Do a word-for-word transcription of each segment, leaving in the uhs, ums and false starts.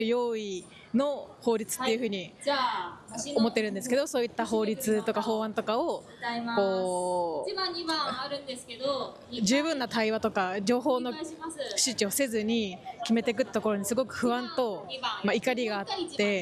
用意の法律っていうふうに思ってるんですけど、そういった法律とか法案とかをこう十分な対話とか情報の周知をせずに決めていくところにすごく不安と、まあ、怒りがあって、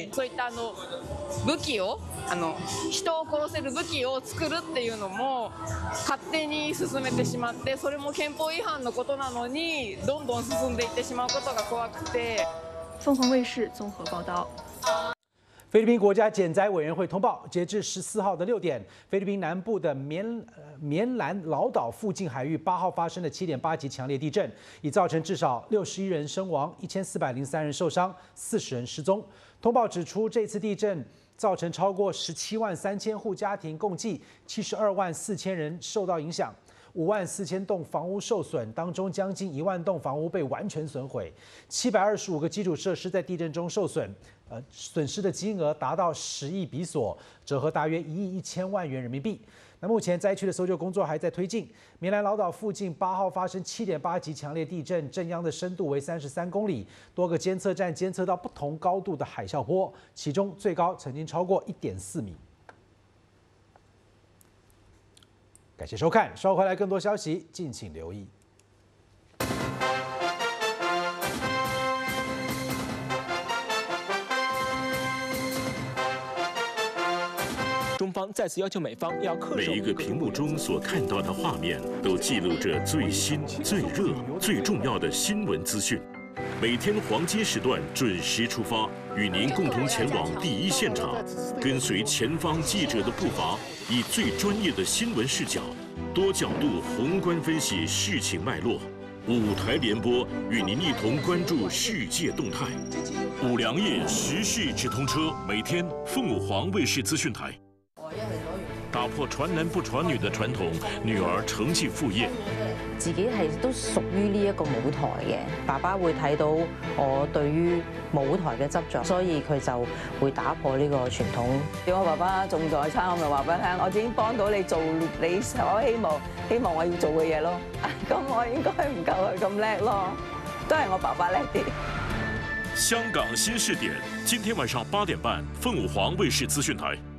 そういったあの武器をあの人を殺せる武器を作るっていうのも勝手に進めてしまって、それも憲法違反のことなのにどんどん進んでいってしまうことが怖くて。 凤凰卫视综合报道。 菲律宾国家减灾委员会通报，截至十四号的六点，菲律宾南部的棉呃棉兰老岛附近海域八号发生的七点八级强烈地震，已造成至少六十一人身亡，一千四百零三人受伤，四十人失踪。通报指出，这次地震造成超过十七万三千户家庭，共计七十二万四千人受到影响。五万四千栋房屋受损，当中将近一万栋房屋被完全损毁，七百二十五个基础设施在地震中受损，呃，损失的金额达到十亿比索，折合大约一亿一千万元人民币。那目前灾区的搜救工作还在推进。棉兰老岛附近八号发生七点八级强烈地震，震央的深度为三十三公里，多个监测站监测到不同高度的海啸波，其中最高曾经超过一点四米。感谢收看，稍后回来更多消息，敬请留意。 中方再次要求美方要恪守。 每一个屏幕中所看到的画面，都记录着最新、最热、最重要的新闻资讯。每天黄金时段准时出发，与您共同前往第一现场，跟随前方记者的步伐，以最专业的新闻视角，多角度宏观分析事情脉络。五台联播与您一同关注世界动态。五粮液时事直通车，每天凤舞凰卫视资讯台。打破传男不传女的傳統，女兒承繼父業。 自己係都屬於呢一個舞台嘅，爸爸會睇到我對於舞台嘅執着，所以佢就會打破呢個傳統。叫我爸爸仲在生，我咪話俾佢聽，我已經幫到你做你所希望希望我要做嘅嘢咯。咁我應該唔夠佢咁叻咯，都係我爸爸叻啲。 香港新視點，今天晚上八點半，鳳舞凰衛視資訊台。